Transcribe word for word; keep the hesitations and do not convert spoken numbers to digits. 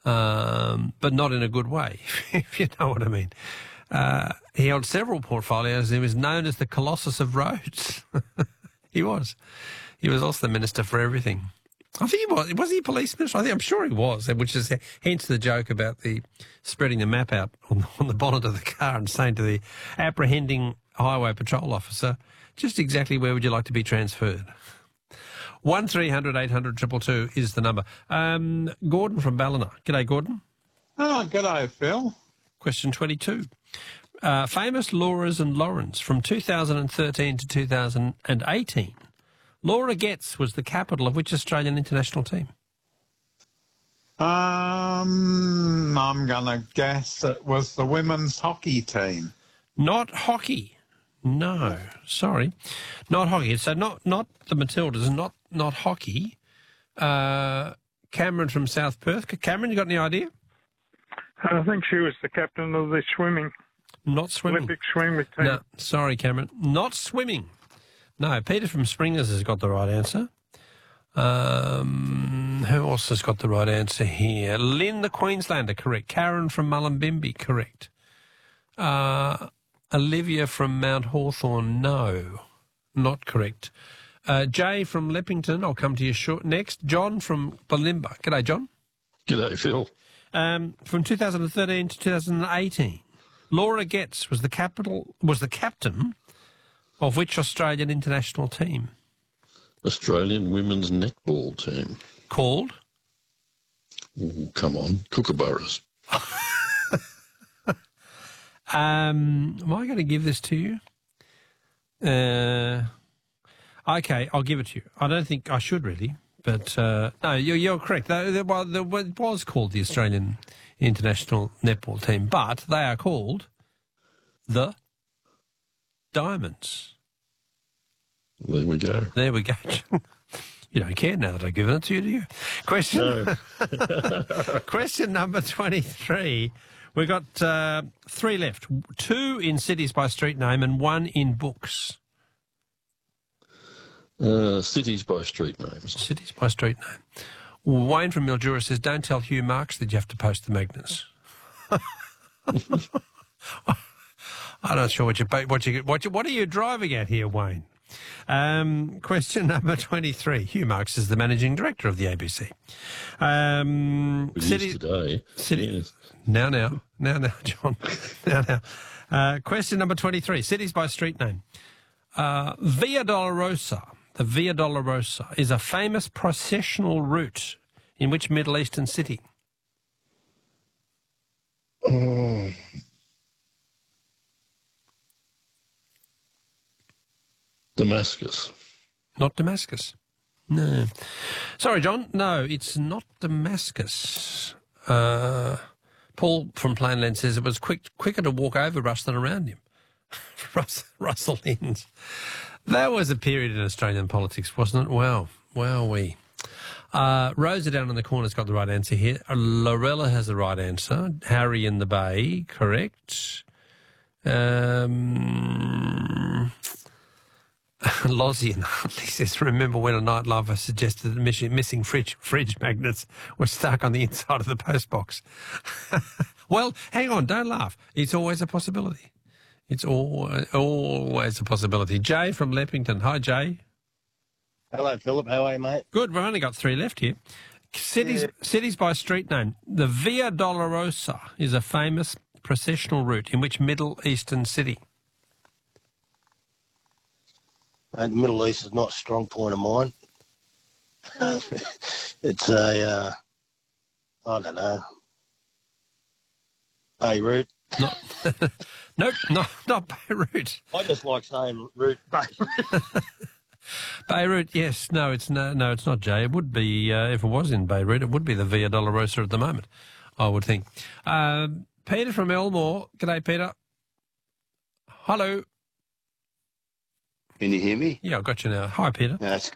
um, but not in a good way, if you know what I mean. Uh, he held several portfolios. He was known as the Colossus of Rhodes. He was. He was also the Minister for Everything. I think he was. Was he a police minister? I think, I'm sure he was, which is hence the joke about the spreading the map out on, on the bonnet of the car and saying to the apprehending highway patrol officer, just exactly where would you like to be transferred? one three hundred eight hundred two two two is the number. Um, Gordon from Ballina. G'day, Gordon. Oh, g'day, Phil. Question twenty-two. Uh, famous Lauras and Laurens from two thousand thirteen to two thousand eighteen. Laura Getz was the capital of which Australian international team? Um, I'm going to guess it was the women's hockey team. Not hockey. No, sorry. Not hockey. So not not the Matildas, not not hockey. Uh, Cameron from South Perth. Cameron, you got any idea? I think she was the captain of the swimming. Not swimming. Olympic swimming team. No, sorry, Cameron. Not swimming. No, Peter from Springers has got the right answer. Um, who else has got the right answer here? Lynn the Queenslander, correct. Karen from Mullumbimby, correct. Uh, Olivia from Mount Hawthorn, no, not correct. Uh, Jay from Leppington, I'll come to you short next. John from Bulimba. G'day, John. G'day, Phil. Um, from two thousand thirteen to two thousand eighteen, Laura Getz was the capital was the captain of which Australian international team? Australian women's netball team. Called? Ooh, come on, Kookaburras. um, am I going to give this to you? Uh, okay, I'll give it to you. I don't think I should really, but uh, no, you're, you're correct. They, they, well, they, it was called the Australian international netball team, but they are called the Diamonds. There we go. There we go. You don't care now that I've given it to you, do you? Question, No. question number twenty-three. We've got uh, three left. Two in cities by street name and one in books. Uh, cities by street names. Cities by street name. Wayne from Mildura says, don't tell Hugh Marks that you have to post the magnets. I'm not sure what you what you what you what are you driving at here, Wayne? Um, question number twenty-three. Hugh Marks is the managing director of the A B C. Um, It city, is today. City, Yes. Now, now, now, now, John. now, now. Uh, question number twenty-three. Cities by street name. Uh, Via Dolorosa. The Via Dolorosa is a famous processional route in which Middle Eastern city? Oh. Damascus. Not Damascus. No. Sorry, John. No, it's not Damascus. Uh, Paul from Plainland says it was quick, quicker to walk over Russ than around him. Russ, Russell Inns. That was a period in Australian politics, wasn't it? Wow. Wowee. Uh, Rosa down in the corner's got the right answer here. Lorella has the right answer. Harry in the Bay, correct. Um... Lozzie and Huntley says, remember when a night lover suggested that missing, missing fridge, fridge magnets were stuck on the inside of the postbox? Well, hang on, don't laugh. It's always a possibility. It's all, always a possibility. Jay from Leppington. Hi, Jay. Hello, Philip. How are you, mate? Good. We've only got three left here. Cities, yeah. Cities by street name. The Via Dolorosa is a famous processional route in which Middle Eastern city? The Middle East is not a strong point of mine. It's a, uh, I don't know, Beirut. Not, nope, not, not Beirut. I just like saying route, Beirut. Beirut, yes. No, it's no, no, it's not, Jay. It would be, uh, if it was in Beirut, it would be the Via Dolorosa at the moment, I would think. Um, Peter from Elmore. G'day, Peter. Hello. Can you hear me? Yeah, I've got you now. Hi, Peter. That's